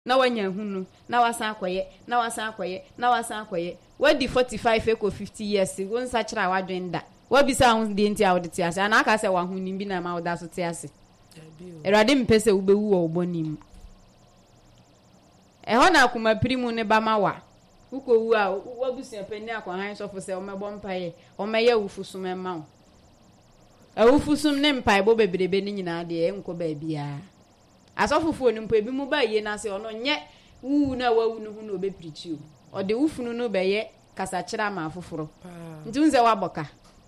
na wanya hunu na wasan akoye na wasan akoye na wasan akoye wadi 45 eko 50 years won sa kira wadwenda wabisa hu de nti awde ase ana aka se wa hu nimbi na ma woda so te ase erade mpese ubewu wo bonim ho na akuma primu ne ba mawa ukowu a wabusia pani akwan sofo se o mebo mpaye o meye wufusum emma o awufusum ne mpaye bo bebrebe ni nyina de enko ba bia asofofo ni mpo ebi mu ba ye na se ono nye wu na wawu no hu no obeprichi o de wufunu no beye kasa kira ma afoforo ntunze waboka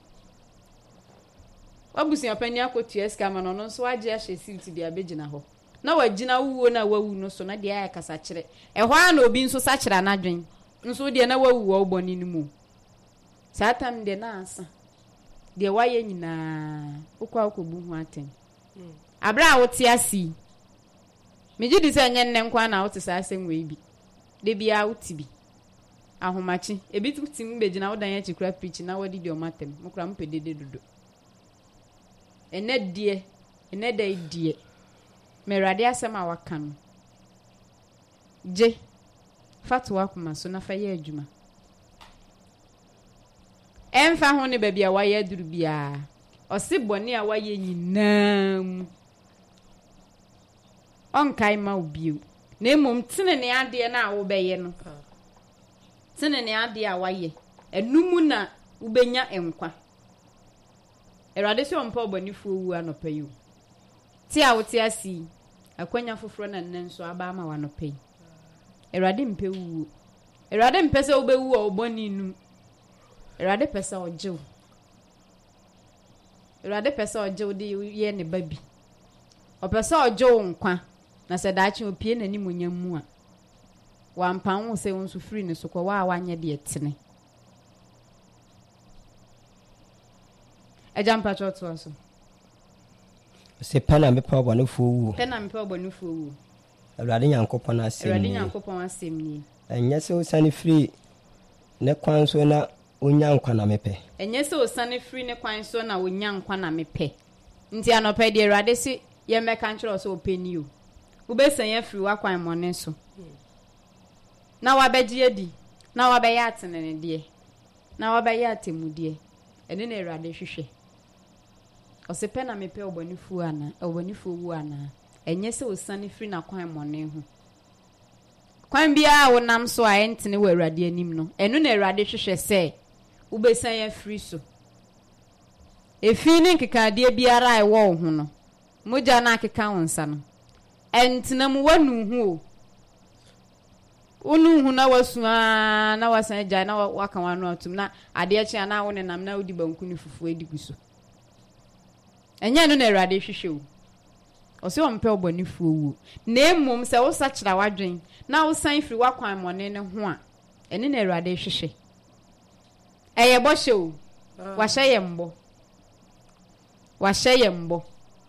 wabusia pani akotua ska ma no nso age ahye silt dia begina ho na wagina wuwo na wawu no so na dia ya kasa kire ehwa na obi nso sa kira na dwen nso dia na wawu wo boni ni mu satam de na asa de waye nyina okwa okobu hu aten abra wote asi meji di se nyen nkwa na wote sa asenwe bi de bia wote bi ahomachi ebi tutim begina wodan ya chikura preach na wadi di omatem mukura mpedede dodo enedie merade asema waka no je fatwa kuma so na fa ye adwuma emfa ho ne babia waye aduru bia osibone a waye nyinam onkai ma obio na emom tene ne ade na wo beye no tene ne ade a waye enumu na ubenya enkwa erade se ompa obanifu owu anopayu ti a wote asi akwanya foforo na nnenso aba ama wanopai erade mpe wu erade mpese obewu oboni nu erade pesa ojew erade pesa ojew de ye ne babi opesa ojew nkwa na se daachi opie na nimonyam mu a wampan wo se wonso free ne so kwa wa wanye de etene ejampa choto aso se pana me pa obonu fu pena me pa obonu fu wu awrade nyankopon asem awrade nyankopon asem ni enye se osane free ne kwan so na onya nkwa na mepe enye se osane free ne kwan so na onya nkwa na mepe nti anope de awrade se ye meka nchiro so openi o ubesan ye free wa kwan mone so na wabeje edi na wabe ya atenene de na wabe ya atemude ene na awrade hwehwe osepe na mepe obonifu ana obonifu wu ana enye se osane free na kwan mone ho kwan bia wonam so a entene wa awrade anim no enu na awrade hwehwe se ubesan ya free so efi ni nkekade biara e wo ho no moja na akeka wonsa no entene mu wanu hu unu hu na wasua na wasan ja na waka wanu atum na ade echi na wone nam na odi banku ni fufu ediguso enye no na awrade hwehwe o ose ompe obonifu owu na emom se wo sachira wadwen na wo san firi wakwan mone ne ho a ene na awrade hwehwe eye bo hye o wa hye mbo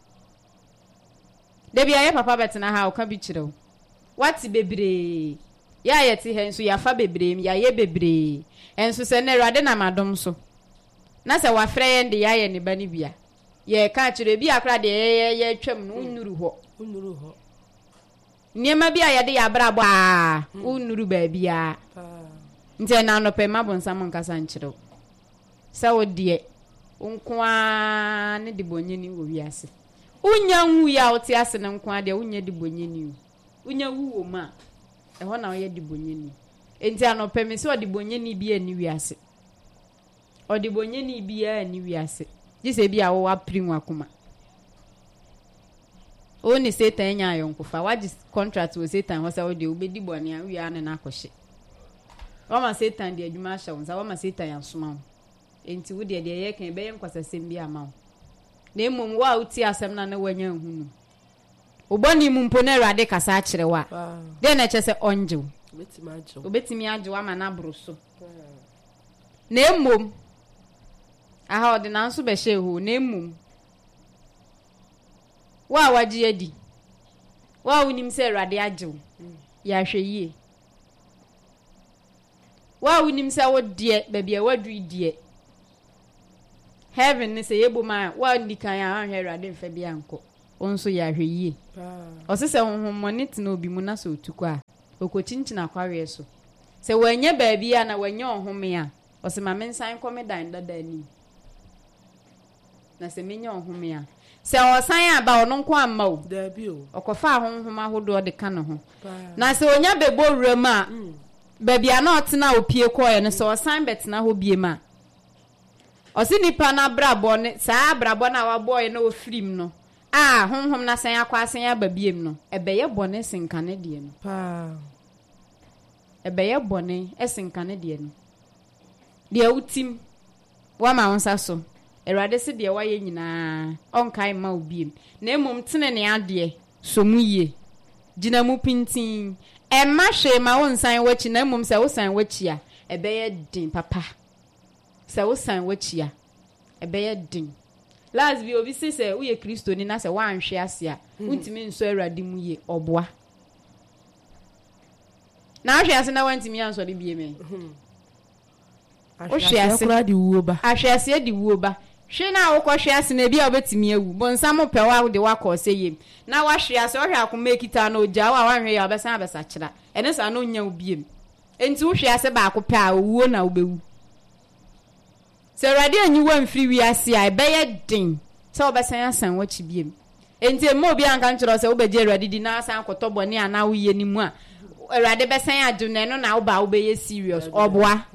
debi aye papa betena ha o ka bi kire o wati bebre ya yeti henso ya fa bebre ya ye bebre enso se na awrade na madom so na se wa frɛ ye de ya ye ne bani bia ye ka kire bi akra de ye twam no unuru ho niema bia ye de ya brabo a unuru ba bia nte na no pe mabonsam nkasa nkire sa odie unkwa ne de bonyeni wo wiase unya nwu ya oti ase ne nkwa de unya de bonyeni unya wu wo ma eho na ye de bonyeni enti anope me se odi bonyeni bia ni wiase odi bonyeni bia ni wiase jise bia wo aprinwa kuma oni Satan nya yonkofa waji contract wo Satan wo sa odi obedi bone a wia ne na akohye wama Satan de adwuma hye wonsa wama Satan yasoma enti wo de ye kan be ye nkwasasem bia ma na emom wa uti asem na wanya hunu oboni mu mpo na awrade kasa akire wa de na chese onjew obetimi ajew ama na broso na emom aha ordinance be hye ho na emom wa waji edi wa unim se awrade ajew ya hweyie wa unim se wo de babia wadu die heaven ni se yebo ma wa ndikan ya ahwe awrade mfa bia nko onso ya hweye osese honhomone tena obi mu na so otuko a okochinchina kwawe so se wanye baabi a na wanye ohome a ose ma mensan kome dan dada ni na se menye ohome a se osan aba ono nko amma o da bi o okofa honhoma hodo de ka no ho na se onya bebo wura a baabi a na otena opie koye no se osan betena ho bie ma osi nipa na brabo ne saa brabo na wa boy na ofirim no honhom na san akwa san ababiem no ebeye bone senkane de no pa ebeye bone esenkane de no de utim wa ma wonsa so erade se de wa ye nyina onkai ma obiem na emom tene ne ade so mu ye gina mu pintin ma hwe ma wonsan wachi na emom se wosan wachi a ebeye din papa se wosan wachi a ebeye din last bi obi se uye Kristo ni na se wa anhwe ase a untimi nso Awurade mu ye oboa na ahwe ase na wantimi anso de bie me ahwe ase kura di wuo ba ahwe ase di wuo ba hwe na wo hwe ase na bia obetimi awu bonsam pewa de wakọ se yem na wa hwe ase ohwe akoma ekita na oja wa wanhwe ya obesan abesa kira ene sa no nya obiem enti wo hwe ase ba akopɛ a owuo na obewu se Awurade anyi wa mfiri wi ase a ebeye din se obesan asan wachi biem enti mo bi anka nkyerɛ se obeje Awurade di na asan kotobɔ ne ana wo ye ni mu a Awurade besan adu na no na wo ba wo be ye serious oboa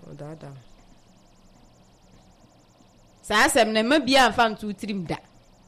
sa asem na ma bia amfa ntu trim da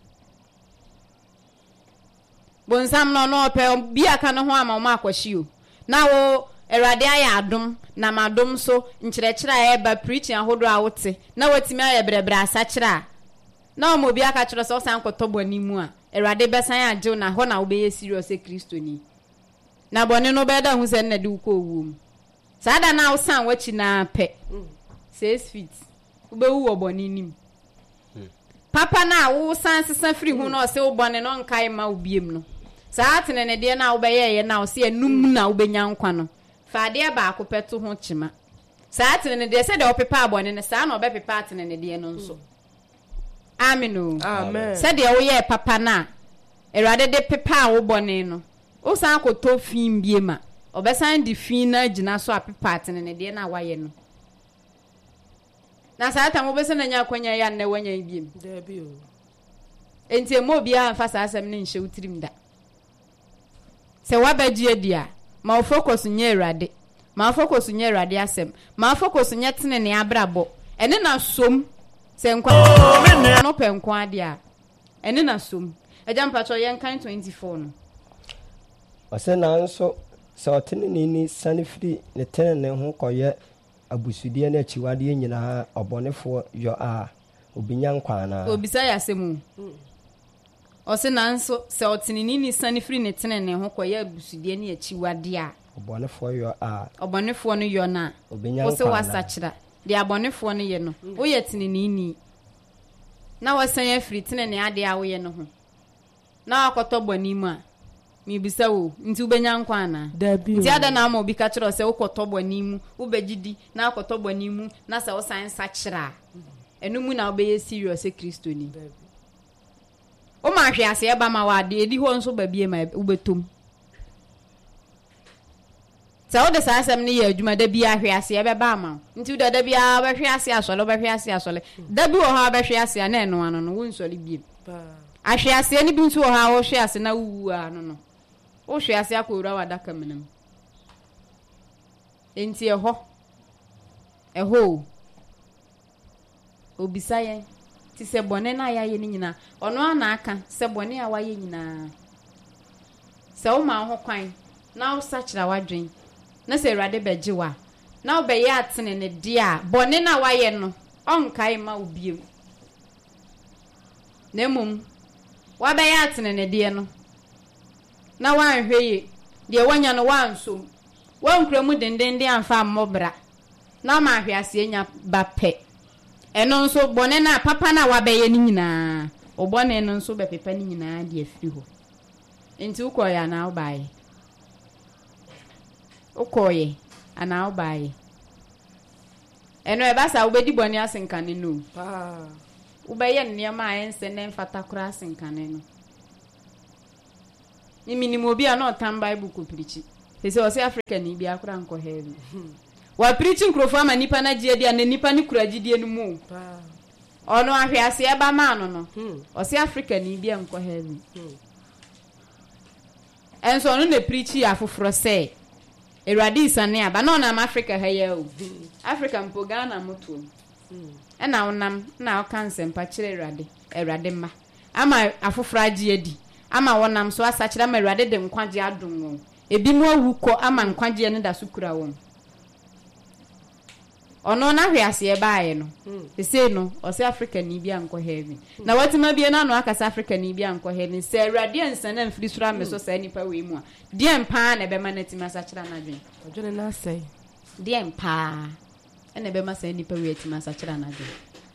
bonsam no no pe bia ka no ho ama ma akwahyi o na wo Awurade aya adom na madom so nkyerɛkyerɛ ba preaching ahodo a wote na watimi aya brebra asakira na mo bia ka kyerɛ so san kotobɔ ni mu a Awurade besan agyew na ho na wo be ye serious e Kristo ni na bɔne no bɛda hu sɛ na de ukɔ wom saa da na wo san wachi na pɛ 6 feet wo be wu bɔne nim papa na wo san sesa firi hu na o se wo bɔne no nkai ma wo biem no saa tene ne de na wo bɛyɛ ye na o se enum na wo benya nkwa no fa de ba akopɛto ho kyima saa tene ne de se de wo pepa bɔne ne saa na wo bɛ pepa tene ne de no nso amen amen se de wo ye papa na Awurade de pepa wo bɔne no o san akoto fin bie ma obesan di fin na gina so apepa tene ne de na waye no na saa ta mo bese na nya kwanya ya na wanya biem da bi o enti mo bia fa saa asem ne nhye utirim da se wabagie dia ma focus nya Awurade ma focus nya Awurade asem ma focus nya tene ne abrabo ene na som se nkwa no pe nkwa dia ene na som ejampa cho yen kan 24 no ɔsɛ nanso sɛ ɔtene ni sane firi ne tene ne ho kɔyɛ abusudeɛ no akyiwadeɛ nyinaa ɔbɔnefoɔ yɔ a obinya nkwa na obisa ya semu ɔsɛ nanso sɛ ɔtene ni sane firi ne tene ne ho kɔyɛ abusudeɛ no akyiwadeɛ a ɔbɔnefoɔ yɔ a ɔbɔnefoɔ no yɔ na obinya ɔsɛ nkwa wasakira de abɔnefoɔ no yɛ no woyɛ tene ni na wɔsan afiri tene ne ade a woyɛ no ho na akɔtɔ bɔne mu a mi bisa wo nti ubenya nkwa na da bi nti ada na ma obi ka kyerɛ sɛ wokɔtɔ bɔne mu wobɛgidi na akɔtɔ bɔne mu na sɛ wo san sakira enu mu na obeye serious e Kristo ni o ma hwe ase eba ma wade edi ho nso ba bie ma ubetom sɛ wo de saa asɛm ne yɛ adwuma da bia hwe ase ebe ba ma nti da bia ba hwe ase asɔle ba hwe ase asɔle da bi wo ha ba hwe ase a na eno ano no wo nsɔle bie ahwe ase ni bi nso wo ha wo hwe ase na wuwu a no no o hwe ase akɔwura wadaka menam enti ɛhɔ obisa yɛn ti sɛ bɔne na ayɛ ni nyina ɔno ana aka sɛ bɔne a wayɛ nyina sɛ wo ma ho kwan na wo sakyira wadwen na sɛ Awurade bɛgye wa na wo bɛyɛ atene ne de a bɔne na wayɛ no ɔnkae ma wo biem na mmom wabɛyɛ atene ne de no na wanhwe ye de wanya no wansom wankura mu dendende amfa mmobra na ma hwe ase nya ba pɛ eno nso bɔne na papa na wabɛyɛ ni nyinaa obɔne no nso bɛpepa ni nyinaa de afiri ho enti ukɔyɛ na wobae ukɔyɛ ana wobae eno ebasa wobedi bɔne asenkane no wobɛyɛ nneɛma a ense ne mfata kora asenkane no ni minimo bi a no tan Bible ko preach se o se Africa ni bi akora nko heaven wa preach nkrofo ama nipa na gie dia na nipa ni kura gidie no mu ono ahwe ase e ba ma no o se Africa ni bi nko heaven enso no na preach afoforo se Erade isane aba na onam Africa ha ya o Africa mpo Ghana moto na onam na o kansem pa kire Erade ma ama afoforo agi edi ama wonam so asakira ma Erade de nkwaje adom won ebi mu awuko ama nkwaje ne da so kura won ono na hwe ase e baaye no se no o se Africa ni bia nko heaven na watima bia na no akasa Africa ni bia nko heaven se Erade nsana mfiri sura me so sa nipa we mu a die mpa na be ma na tima asakira na dwen odwene na asai die mpa na be ma sa nipa we tima asakira na dwen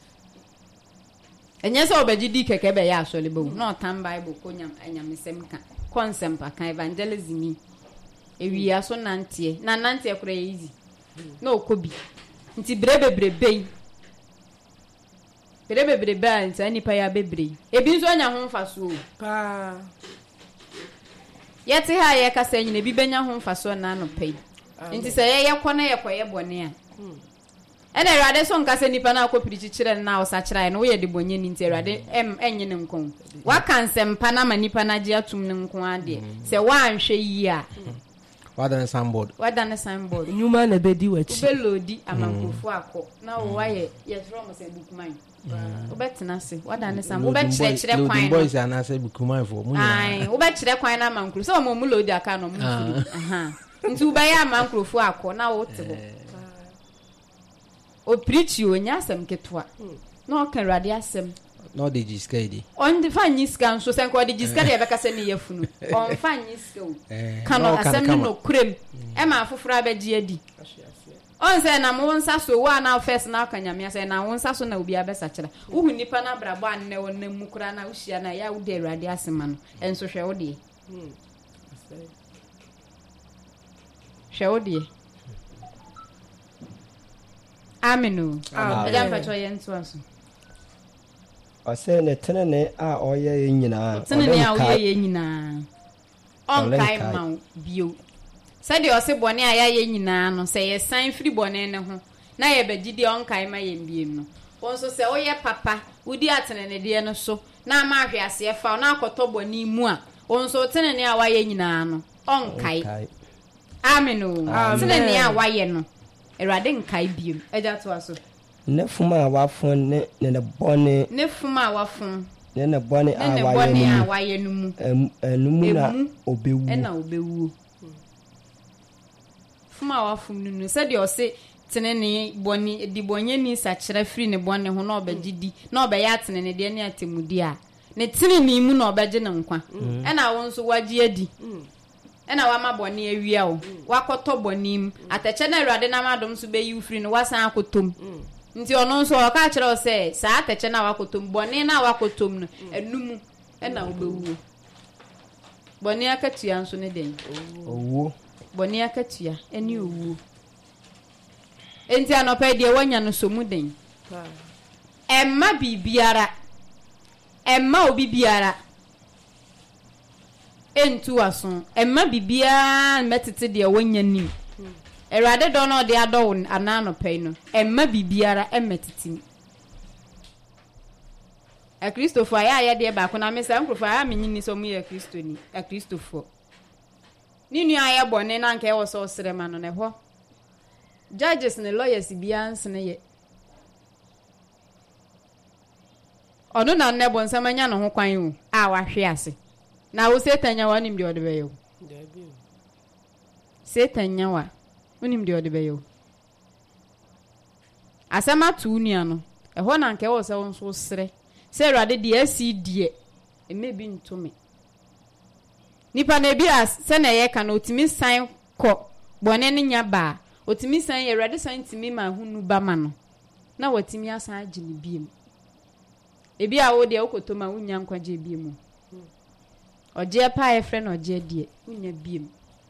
enye so obagidi keke be ya asole bo no tan Bible ko anyamesem ka concept aka evangelism ewi aso nantie na nantie kura easy na okobi nti brebebrebe nti nipa ya bebre ebi nso anya ho mfaso pa yete ha ye kasa nyina bi benya ho mfaso na no pay nti se ye kɔ na ye kɔ ye bɔne a ene Erade so nkasa nipa na akɔpiri kire na osa kire na wo ye de bonye ni nti Erade enye ne nkon wa kansempa na ma nipa na gye atum ne nkon ade se wa anhwe yi a Wadane signboard. Nyuma na bedi wachi. Belodi amankofo akọ. Na wo waye yesro mo se bukuman. Obetena se. Wadane signboard. Obekire kwan. The boys are na se bukuman for mu. Ai, obekire kwan na amankofo. So mo mu lodi aka no mu. Aha. Nti ubaye amankofo akọ na wo tebo. O preach you nya asem ketwa. Na o kan Erade asem. No de jiska idi. On the fan yiska so sen ko de jiska de be kase ne yafunu. On fan yiska o. Kano asem no kurem. E ma afoforo abeji adi. On say na mo nsa so wa na first na akanyame say na won nsa so na obi abesa kira. Uhu nipa na brabo anne won na mukura na uhia na ya ude Erade asema no. Enso hwe wo de. Hwe wo de. Amenu. Ejam pacho yentu aso. Ose ne tenene a oye nyina tenene a oye nyina onkai ma bio se de ose bone a ya ye nyina no se ye san firi bone ne ho na ye bagidi onkai ma ye mbiem no wonso se oye papa udi atenene de no so na ma ahwe ase fa na akoto bone mu a wonso tenene a wa ye nyina no onkai amenu tenene a wa ye no Erade nkai biem eja to aso ne fuma wafon ne bone ne fuma wafon ne bone a waye no mu enumu na obewu na obewu fuma wafon nu se de o se tenene bone di bonye ni sakira firi ne bone ho na obagidi na obeya tenene de ne atemudi a ne tenene mu na obeje ne nkwa na wonso waji adi na wa ma bone awia o wakoto bonim atache na Erade na madom so be yi firi no wasan akotom nti ono nso o ka kire o se saa atache na wakotom bone na wakotom no enum na obewu bone akatua nso ne den owu bone akatua eni owu enti anopa de wanya no so mu den emma bibiara emma obi biara entu aso emma bibia metete de wanya nim Erade do no de ado anano pay no emma bibiara emetete a Christopher ya de ba ko na me sa nkrofo ya menyini so mu ya Christoni a Christopher ni nu aye bone na nka e wo so srema no ne ho judges ne lawyers bia nsene ye ono na ne bon samanya no ho kwan o a wa hwe ase na wo setanya wa nim de odebe yo setanya wa unim de odebe yo asema tu nia no eho na nke wo se won so sre se Erade de asidie emebi ntome nipa na bi se na ye ka na otimi san ko bone ne nya ba otimi san Erade san timi ma hunu ba ma no na watimi asan agini biem ebi a wo de okotoma unya nkwaje biem oje pa e frɛ no oje die unya biem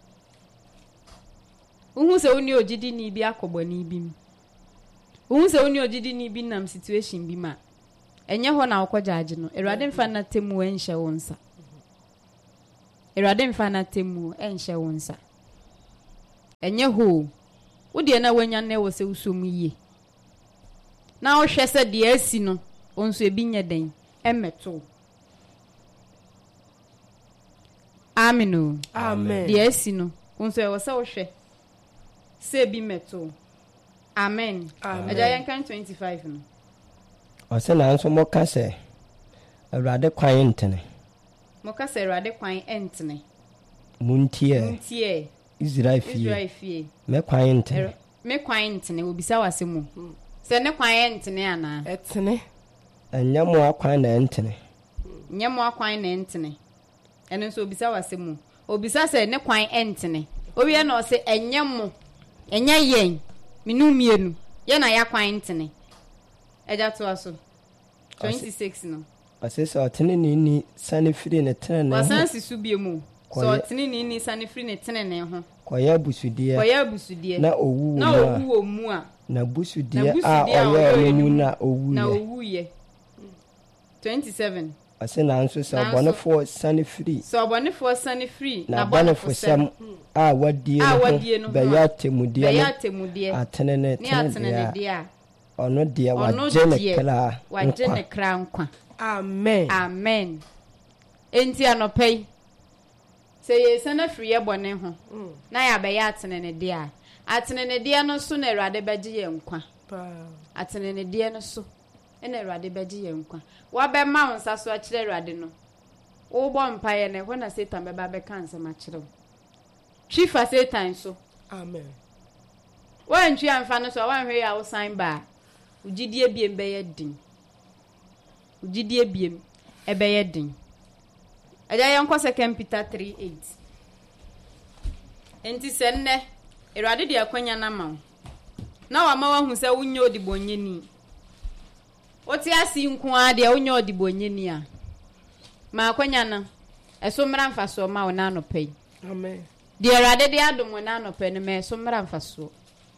uhu se uni ojidi ni bi akoboni bim uhu se uni ojidi ni bi nam situation bi ma enye ho na okɔgyaage no Erade mfa na temu enhye wonsa Erade mfa na temu enhye wo nsa enye ho wo de na wanya na wo se usom yie na wo hwɛ se de asi no onso ebi nye den emeto amen Amen. de asi no onso e wo se wo hwɛ se ebi meto amen aja yankan 25 no ɔsɛ nanso mo ka sɛ awurade kwan ntene mo ka sɛ awurade kwan entene muntie Israel fie me kwan ntene me kwan ntene obisa wase mu sɛ ne kwan ntene ana Etene. anya mo akwan na ntene nye mo kwan na ntene ɛno nso obisa wase mu obisa sɛ ne kwan ntene owie na ɔsɛ enye mo enye yɛn minu mienu ye na ya kwan ntene eja to aso 26 no ɔsɛ sɛ ɔtene ni sane firi ne tene ne wasan sisu bie mu so ɔtene ni sane firi ne tene ne ho kɔyɛ busudie na owu mu a na busudie a ɔyɛ mu na owu ye 27 ɔsɛ nanso sɛ ɔbɔnefoɔ sane firi na bɔnefo sɛm a wadie no bɛyɛ atemudeɛ atene ne deɛ ɔno deɛ wagye ne kra nkwa amen enti anɔpɛi sɛ yɛsana firi yɛ bɔne ho na yɛabɛyɛ atene ne deɛ a atene ne deɛ no so na Awurade bɛgye yɛ nkwa atene ne deɛ no so na Awurade bɛgye yɛ nkwa wabɛma wo nsa so akyerɛ Awurade no wobɔ mpaeɛ no ɛhɔ na Satan bɛba bɛka nsɛm akyerɛ wo twifa Satan so amen wantwi amfa no so wanhwɛ yɛ a wo san ba ugidie biem bɛyɛ din ugidie biem ɛbɛyɛ din ɛgya yɛnkɔ 2 Peter 3:8 enti sɛ nnɛ Awurade de akwanya na ma wo na wama wahu sɛ wonye odibonyeni wote ase nko a de wonye odibonyeni a ma akwanya na ɛso mmra mfaso ma wo na anɔpɛ amen de Awurade de adom wo na anɔpɛ no ma ɛso mmra mfaso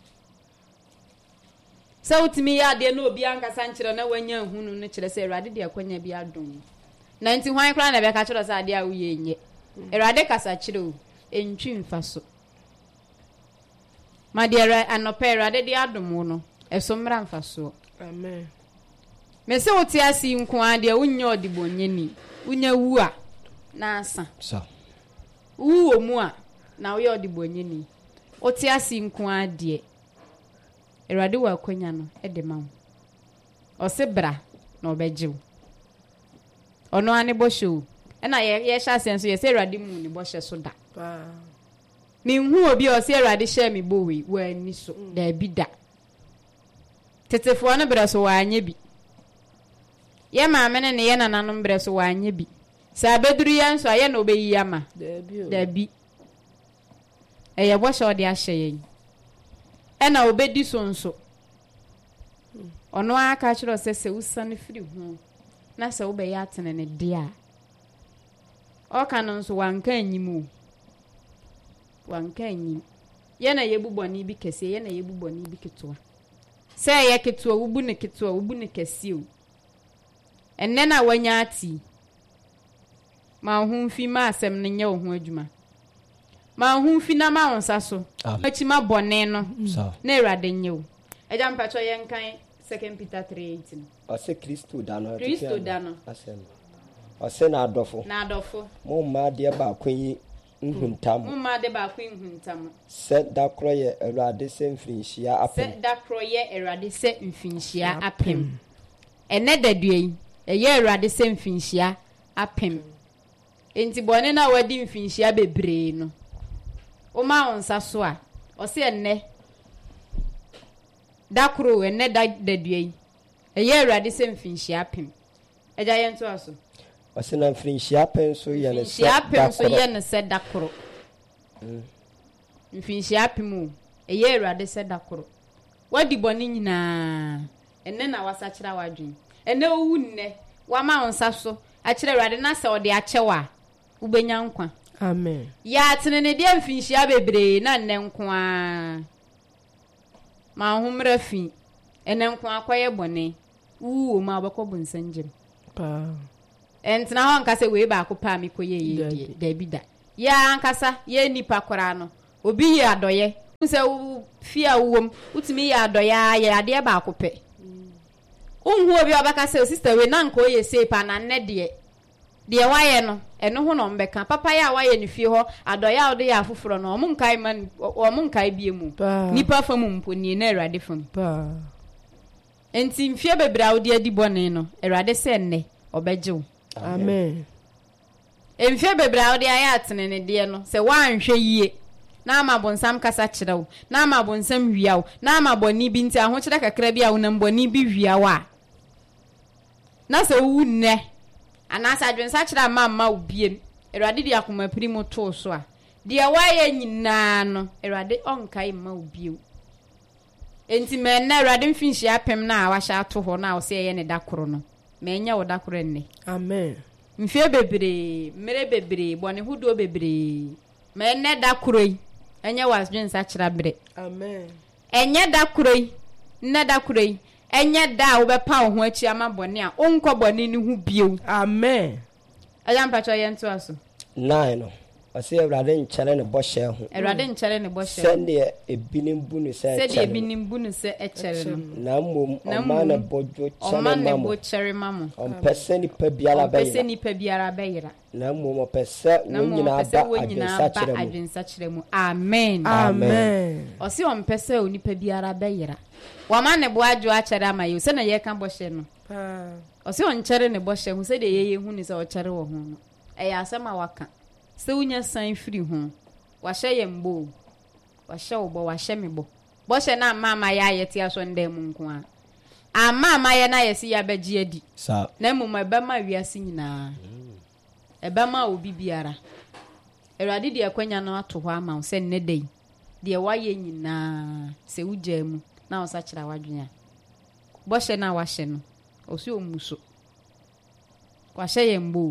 sɛ wotimi yɛ ade na obi ankasa nkyerɛ na wanya hunu no kyerɛ sɛ Awurade de akwanya bi adom na nti hwan kra na bɛka kyerɛ sɛ ade a woyɛ nye Awurade kasa kyerɛ wo entwi mfaso ma de anɔpɛ Awurade de adom wo no ɛso mmra mfaso amen me sɛ wote ase nko a de wonye odibonyeni wonya wu a na asa so wu wo mu a na wo yɛ odibonyeni wote ase nko a de Awurade wa akwanya no de ma wo ɔse bra na ɔbɛgye wo ɔno ane bɔhyɛ wo ɛna yɛhyɛ asɛn so yɛsɛ Awurade mu ne bɔhyɛ so da menhu obi a ɔse Awurade hyɛ me bɔwei wani so daabi da tetefoɔ no brɛ so wɔanyɛ bi yɛ maame ne yɛ nananom brɛ so wɔanyɛ bi sɛ abɛduru yɛ nso a yɛ na ɔbɛyi ama daabi ɛyɛ bɔhyɛ ɔde ahyɛ yɛn ɛna obedi so nso ɔno aka kyerɛ sɛ wusane firi ho na sɛ wobɛyɛ atene ne de a ɔka no nso wanka anyim yɛ na yɛbubɔne bi kɛseɛ yɛ na yɛbubɔne bi ketewa sɛ ɛyɛ ketewa wubu ne ketewa wubu ne kɛseɛ o ɛnnɛ na wanya ati ma ho mfi ma asɛm no nyɛ wo ho adwuma ma ho mfi na ma wo nsa so akima bɔne no na Awurade nyɛ wo agya mpatwɔ yɛnkan 2 Peter 3:18 ɔsɛ Kristo da no asɛm ɔsɛ na adɔfo mo mma deɛ baako yi nhuntam sɛ da korɔ yɛ Awurade sɛ mfinhyia apem ɛnɛ dadua yi ɛyɛ Awurade sɛ mfinhyia apem enti bɔne na wadi mfinhyia bebree no oma wo nsa so a ɔse ɛnɛ da koro ɛnɛ dadua yi ɛyɛ Awurade sɛ mfinhyia apem agya yɛn to aso ɔse na mfinhyia apem so yɛ ne sɛ da koro mfinhyia apem o ɛyɛ Awurade sɛ da koro wadi bɔne nyinaa ɛnɛ na wasakyerɛ wadwen ɛnɛ owu nnɛ wama wo nsa so akyerɛ Awurade na sɛ ɔde akyɛw a wobɛnya nkwa amen ya atene ne deɛ mfinhyia bebree na nnɛ nko a ma homra fi ɛnɛ nko akɔyɛ bɔne wo ma wobɛkɔ bonsangyem pa ɛntena hɔ nka sɛ wei baako pa me kɔyɛ yɛ da bi da ya ankasa ye nipa kwara no obi ye adoye nse fia wom utimi ye adoye ya ade ba akope unhu obi obaka se sister we na nko ye sei pa na nne de waye no eno ho no mbeka papa ya waye ni fie ho adoye ode ya afoforo no omunkai man omunkai biemu nipa fam mponi na Awurade fam enti mfie bebra odi adi bone no Awurade se nne obejew amen mfie bebra odi aya atene ne de no se wanhwe yie na ama bonsam kasa kirew na ama bonsam hwiaw na ama boni bi nti aho kire kakra bi a wonam boni bi hwiaw na se wu nne anasa adwensa kire ama ubiem Awurade di akoma primo to so a de waye nyina no Awurade onkai ma ubiem enti me na Awurade mfinhia apem na awahya ato ho na wo se ye ne dakoro no me nya wo dakoro nne amen mfie bebre mere bebre bone hudo bebre me ne dakoro yi enye wasdwensa kire bre amen enye dakoro yi ne dakoro yi enye da wo be pa wo ho achi ama bone a onko bone ni hu biew amen ayam pacho ye nto aso 9 no ase Awurade nkyere ne bɔhyɛ ho Awurade nkyere ne bɔhyɛ sɛnde ebinim bu ne sɛ sɛde ebinim bu ne sɛ ɛkyere no na mmom ɔma na bɔdwo kyere mamo ɔmpɛsɛ nipa biara bɛyera na mmom ɔpɛsɛ wɔn nyinaa ba adwensa kyerɛ mu amen amen ɔse ɔmpɛsɛ onipa biara bɛyera wama ne bo adwo akyere ama yɛ sɛ na yɛ ka bɔhyɛ no ɔse ɔnkyere ne bɔhyɛ ho sɛ de yɛ hu ne sɛ ɔkyere wɔ ho no ɛyɛ asɛm a waka sɛ unya san firi ho wahyɛ yembo wahyɛ wo wahyɛ me bo bɔhyɛ na mama ya ayete aso ndɛ mu nko a amama ya na yesi ya bagye adi na mmom ɛbɛma wiase nyinaa ɛbɛma obi biara Awurade de akwanya no ato hɔ ama wo sɛ nne dai de wayɛ nyinaa sɛ wugya mu na wo sa kyerɛ wadwenya bɔhyɛ na wahyɛ no osi omuso wahyɛ yembo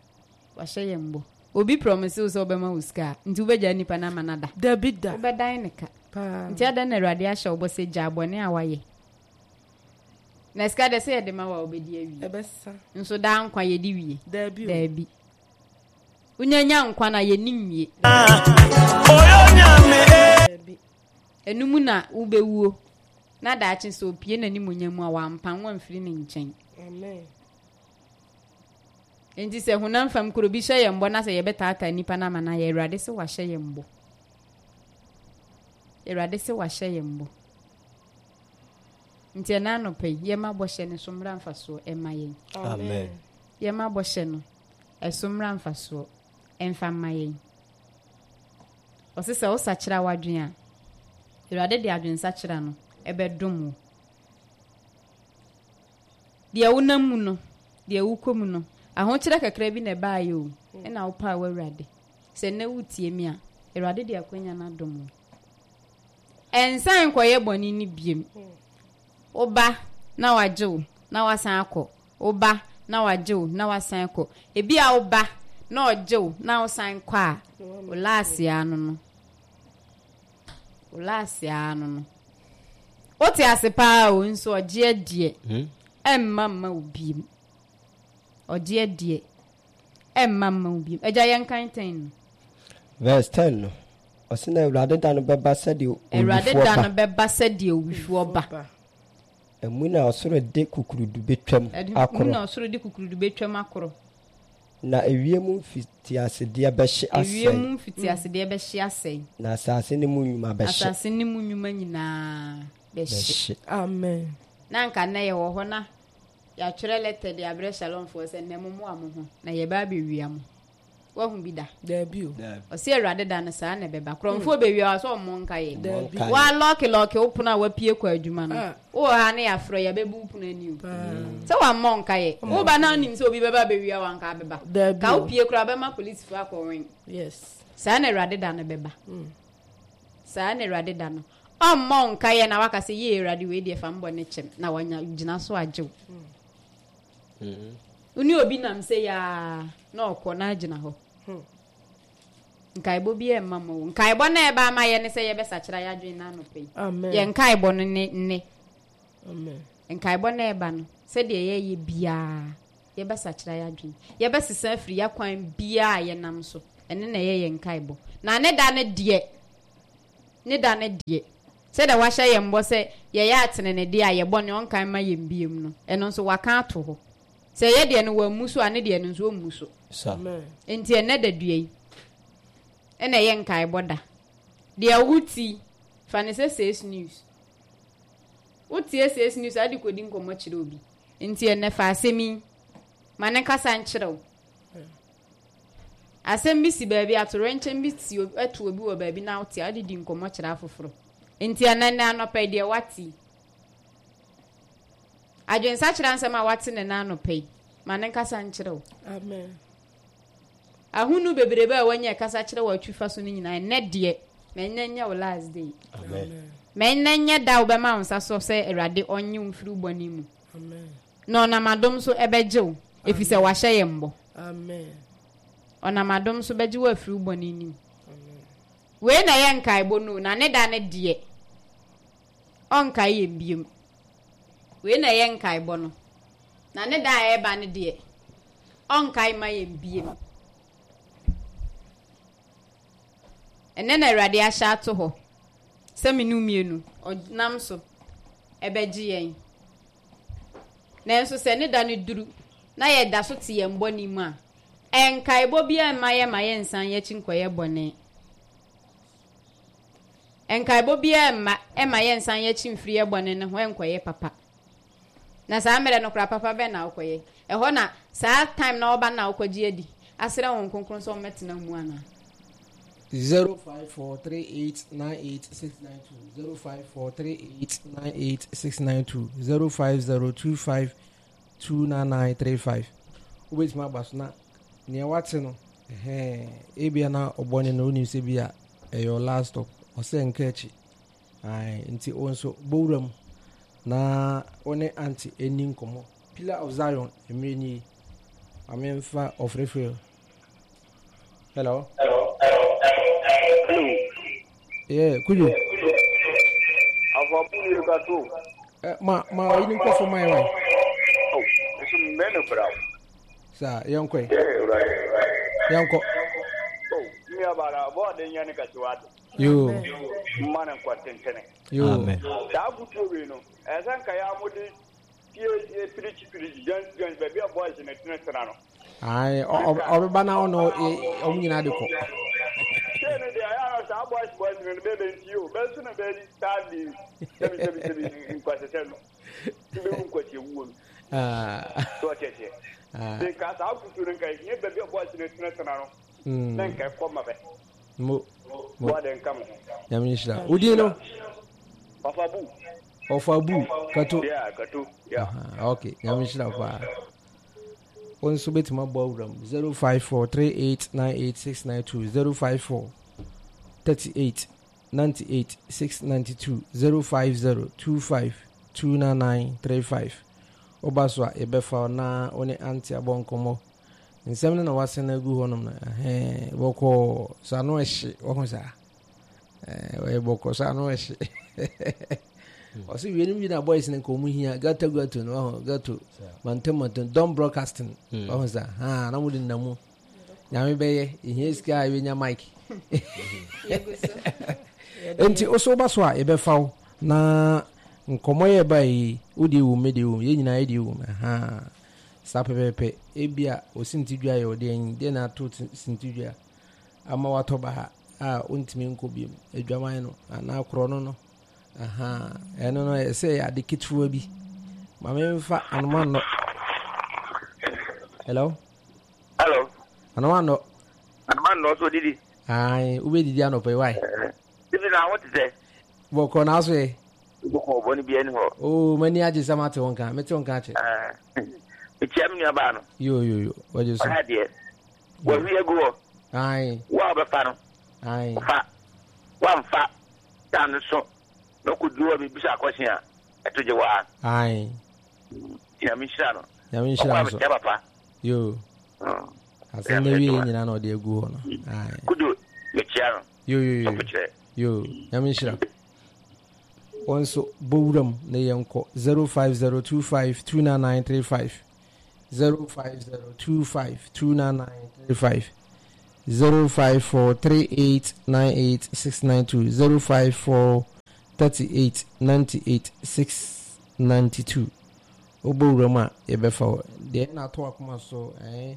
obi promise us obema uska nti ubeja nipa na manada dabida ubedan nika nti ada na Awurade ahya obo se gya abone awaye na ska de se de ma wa obedi awi ebesa nso da nkwa ye di wie dabi unyanya nkwa na ye nimwie enumu na ubewuo na da achi so pie na nimunyamu a wampan wa mfiri ne nkyɛn amen enti se hunam fam kuro bi hye yembo na se ye betata nipa na mana ye Awurade se wa hye yembo Awurade se wa hye yembo nti na no pe ye ma bo hye ne so mra mfaso e ma yen amen ye ma bo hye no e so mra mfaso emfa ma yen o se o sa kira wadwen a Awurade de adwen sa kira no e bedom wo de wonam mu no de wukom no aho kira kakra bi na ba yo e na wo pa wa Awurade se na wutie mi a Awurade de akwanya na dom ensan koye boni ni biem oba na wajew na wasan akọ oba na wajew na wasan akọ ebi a oba na ojew na wasan kọ a olasia no oti asepa o nso oje adie emma obiem oje adie emma obiem eja yankan 10 verse 10 no osina Awurade da no beba sede owifu oba emuna osoro de kukurudu betwam akoro na ewiemu fiti asede behye asɛn na asase ne mu nnwuma nyinaa behye amen na nka na ye wo ho na ya twere letter de abre shalom for se nemu mu amoho na ye ba be wiam wo hu bi da dabi o se Awurade da na sa na beba kromfo be wiam so mo nka ye wa lock opuna wa pie kwa adwuma no wo ha na ya fro ya bebu opuna ni se wa mo nka ye wo ba na nim se obi beba be wiam wa nka beba ka wo pie kura be ma police fo akọwen yes sa na Awurade da na beba sa na Awurade da no ọmọ nka ye na waka se ye Awurade we de fa mbo ne chem na wanya gina so ajew uni obi nam se ya na okọ na gina ho nka ibo bi e mama nka ibo na e ba ma ye ne se ye be sachira ya dwen na no pe amen ye nka ibo no ne amen nka ibo na e ba no se de ye ye bia ye be sachira ya dwen ye be sesa afiri ya kwan bia ye nam so ene na ye nkaibo na ne da ne die se da wa hye ye mbo se ye ya atene ne de a ye bɔ ne onkan ma ye mbiem no eno nso waka ato ho se ye de no wa muso ane de no nso muso Amen. enti ene da due yi ene ye nkaibo da de wuti fa ne se says news wuti says news adi kodi nkomo kire obi enti ene fa asemi mane kasa nkyerɛw asem bi si baabi atorenkyem bi si atu obi wo baabi na wuti adi di nkomo kire afoforo enti anana anɔpɛ de wati adwensa kyerɛ nsɛm a wati ne na anɔpɛ mane kasa nkyerɛw Amen. ahunu bebrebe a wanya kasa kyerɛ wa twifa so ne nyina ne de mennya wo last day Amen. mennya da wo bɛma wo nsa so sɛ Awurade ɔnye wo mfiri bɔne mu Amen. na ɔnamadom so ɛbɛgyew efisɛ wahyɛ yɛ mbɔ Amen. ɔnamadom so bɛgye wo afiri bɔne nim we na yɛ nkaebo no na ne da ne de ɔnkae yɛ mbiem we na yɛ nkaebo no na ne da a ɛba ne de ɔnkae ma yɛ mbiem ene na Awurade ahyɛ ato hɔ sɛ menu mienu ɔnam so ɛbɛgye yɛn na nso sɛ ne da ne duru na yɛ da so te yɛn bɔne mu a ɛnkaebo bi a ma yɛ nsan yɛ kyi nkɔyɛ bɔne ɛnkaebo bi a ma yɛ nsan yɛ kyi mfiri yɛ bɔne ne ho ɛnkɔyɛ papa na saa mmerɛ no kora papa bɛ na wokɔyɛ ɛhɔ na saa time na ɔba na wokɔgye adi asrɛ wɔn kronkron sɛ ɔmɛtena mu ana 0543898692 0543898692 0502529935 ubetuma basuna ne wate no ebia na obone no oni se bia your last stop ose nkachi ai nti onso bowram na one anti eni nkomo Pillar of Zion emreni amemfa of refill. Hello. Yeah, could you? Ma, you didn't call for my wife. Oh, it's a man of brown. Sir, young quay. Young co. Oh, me about a board in Yanica to add. You, man and quatin. you, Tabuino, as Ankayamudi, here, pretty young baby boys in a Tinasano. I, or banana no, only in adequate. Boys and baby you, Benson and baby starting in Quasitano. You quit your wound. So I check it. Because how to drink a baby boys in a Tinasano. Then can come of it. More than come. Yamisha, would you know? Of a boo. Of a boo, Katu. Yeah, Katu. Yeah. Okay, Yamisha. On submit my ballroom 0543898692 05438988692 05025299935 Obaswa ebefa na one anti abonkomo nsem na wasena gu honum na boko sanu ehye wo sa we boko sanu ehye osi wienu bi na boys ne ko mu hia gato no gato mantemanten don broadcasting wo sa na mu din na mu nyame beye ehia sika awe nya mic enti oso baswa ebefa na nkomo ye bai udi wu medi wu ye nyina edi wu sa pepepe ebia osintidwa ye ode en de na to sintidwa ama watoba a ontimi nkobiem edwaman no na akro no eno no ese ya de kitwa bi mamemfa anoma no. Hello anoma no so didi ai ube didi anope why didi na what is it boko na so e boko boni bi eni ho oh mani aje samate wonka mete wonka che echiam ni aba no yo waje so ha de wo wi ego ai wa ba fa no ai fa wa mfa dan so no ku duwa bi bisa kwashin a etoje wa ai ya mi shira no so papa yo asan na wi nyina na ode egu ho no ai kudu me chiaro yo ya mi shira onso bowram na yenko 0502529935 0502529935 0543898692 0543898692 Oboroma ebefa de na to akoma so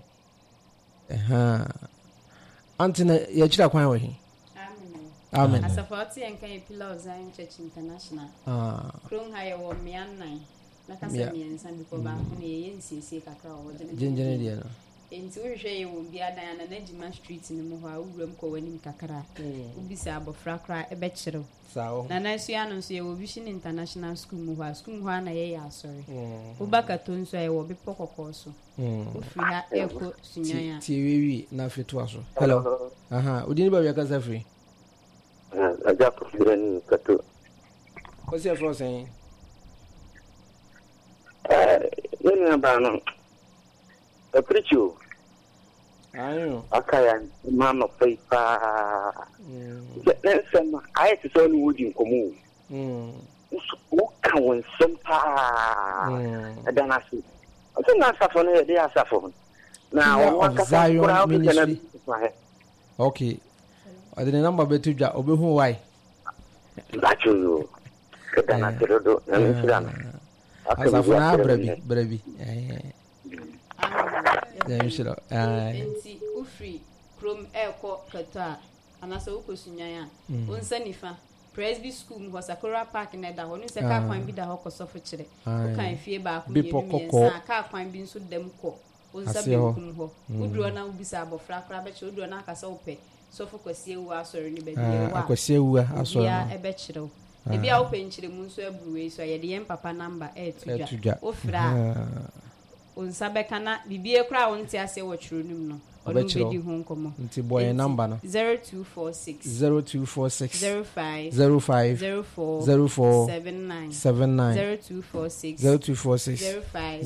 Antina ya chira kwan wa hi. Amen. Asafoti enkan Pillar of Zion Church International. Kron ha ye wo mianan. Na kasa miensa biko ba ko ne ye nsiesie kakra wo jenjene de no. Enti wo hwe ye wo bia dan na Najima Street ni mu ho a wuram ko wanim kakra. Ubisa abofra kra ebe kyerɛw. Sawo. Na na suya no so ye wo Vision International School mu ho a school ho na ye ya asori. Ubaka to nso ye wo bipo kokko so. Ufri ha eko sunyanya. Ti wewi na fetu aso. Hello. Udini ba wiaka za free. Aja profirani kato. What's your first saying? Yeni ba no. Preacho. Ayo. Akaya mama paipa. Nesema aye ti so ni wodi nkomo. Wo kan won sempa. Adana si. Oso na asafo no ye dey asafo. Na wo Zion Ministry. Okay. The number be tuja obehu why. Bachu. Kadana terodo na misirana. Asafuna brebi. Mishiro. Enti ufri krom eko kata anaso ukosunyanya. Onsa nifa Presby School mu Sakura Park na da ho no se ka kwan bi da ho kosofo kire. O kan fie ba ko bi miensa ka kwan bi nso dem ko. Onsa be kum ho. Uduro na ubisa abofra kra be che uduro na akasa ope. Sofo kwasie wu asori ni be bia wa. Kwasie wu asori. Ya ebe kyerɛw. Ebia wo penkyire mu nso abuwe so ye de yem papa number etudwa. Ofra. Onsa beka na bibie kra wonte ase wo twiro num no. Onu bedi ho nkomo. Nti boy number no. 0246 05 79 0246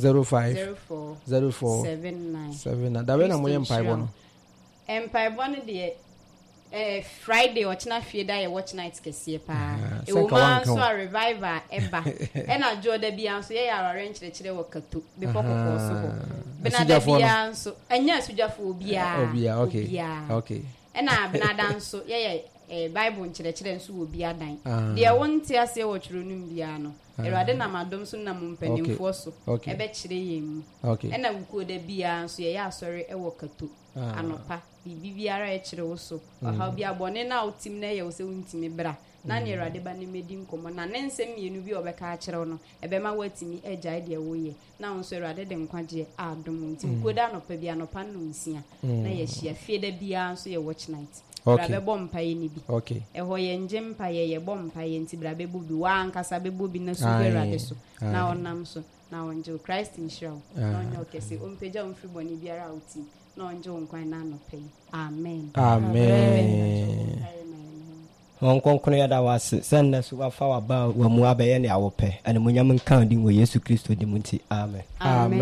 05 79. Da we na mo yem paibo no. Empaibo no de Friday watchna fie da ye watch night kese pa e wo man so a revival eba e na joda bia so ye ya arrange kire wo kato before kokko so ho bena da bia so anya sujafo obia okay e na bena dan so ye Bible nkire nso wo bia dan de wonte ase wo twiro num bia no erade na madom so na mumpanimfo so ebe kire yem e na wuko da bia so ye ya asori e wo kato anopa bibiara e kire wo so ha bia bone na utim na ye wo se untimi bra na ne erade ba ne medi nkomo na ne nsem mienu bi obeka kire no ebe ma watimi agya de wo ye na won so erade de nkwaje adom ntim koda anopa bia anopa no nsia na ye hia fie da bia so ye watch night brabe bompa ye ni bi ho ye nje mpa ye bompa ye nti brabe bubi wa ankasa be bubi na so erade so na onam so na onje Christ in show na onye okese ompeja omfri boni biara uti na onje nkwan na anope amen Hong Kong kono yada wase senne so wafa waba wa mu abeye ne awope ene munyam nkan din wo Yesu Kristo di munti amen